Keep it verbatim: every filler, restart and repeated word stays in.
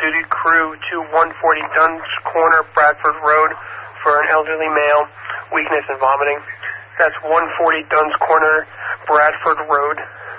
duty crew to one forty Dunn's Corner, Bradford Road, for an elderly male, weakness and vomiting. That's one forty Dunn's Corner, Bradford Road.